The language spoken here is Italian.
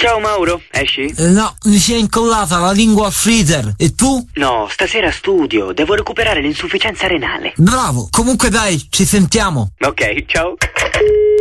Ciao Mauro, esci? No, mi si è incollata la lingua al freezer. E tu? No, stasera studio, devo recuperare l'insufficienza renale. Bravo, comunque dai, ci sentiamo. Ok, ciao.